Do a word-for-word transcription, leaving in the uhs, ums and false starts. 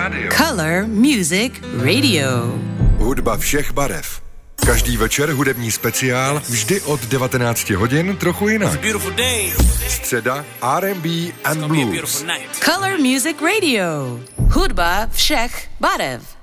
Color Music Radio. Hudba všech barev. Každý večer hudební speciál, vždy od devatenáct hodin trochu jinak. Středa R and B and Blues. Color Music Radio. Hudba všech barev.